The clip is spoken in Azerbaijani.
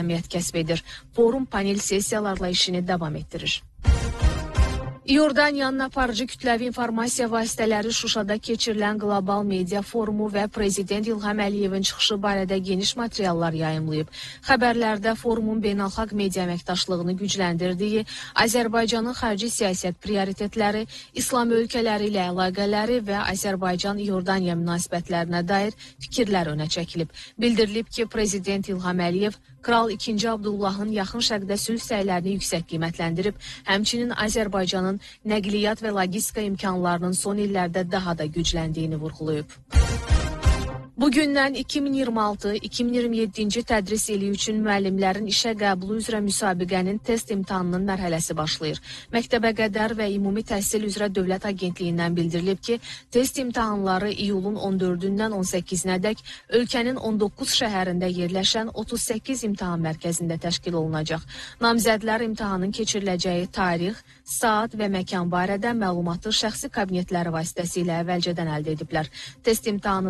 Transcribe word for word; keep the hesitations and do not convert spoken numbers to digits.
əhəmiyyət kəsb edir. Forum panel sessiyalarla işini davam etdirir. İordaniyanın aparıcı kütləvi informasiya vasitələri Şuşada keçirilən qlobal media forumu və Prezident İlham Əliyevin çıxışı barədə geniş materiallar yayımlayıb. Xəbərlərdə forumun beynəlxalq media əməkdaşlığını gücləndirdiyi, Azərbaycanın xarici siyasət prioritetləri, İslam ölkələri ilə əlaqələri və Azərbaycan-İordaniya münasibətlərinə dair fikirlər önə çəkilib. Bildirilib ki, Prezident İlham Əliyev Kral ikinci Abdullahın yaxın şərqdə sülh səylərini yüksək qiymətləndirib, həmçinin Azərbaycanın nəqliyyat və logistika imkanlarının son illərdə daha da gücləndiyini vurğulayıb. Bugündən iki min iyirmi altı iki min iyirmi yeddinci tədris ili üçün müəllimlərin işə qəbulu üzrə müsabiqənin test imtahanının mərhələsi başlayır. Məktəbə qədər və ümumi təhsil üzrə Dövlət Agentliyindən bildirilib ki, test imtahanları iyulun on dördündən on səkkizinədək ölkənin on doqquz şəhərində yerləşən otuz səkkiz imtahan mərkəzində təşkil olunacaq. Namizədlər imtahanın keçiriləcəyi tarix, saat və məkan barədə məlumatı şəxsi kabinetləri vasitəsilə əvvəlcədən əldə ediblər. Test imtahanı